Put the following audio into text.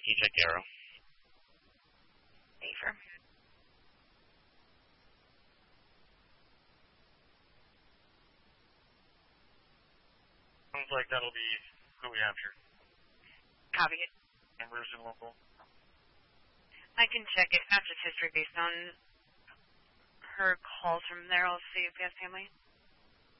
Yankee, check Arrow. Affirm. Sounds like that'll be New Hampshire. Copy it. Numbers and local. I can check it, not just history based on her calls from their LCUPS family.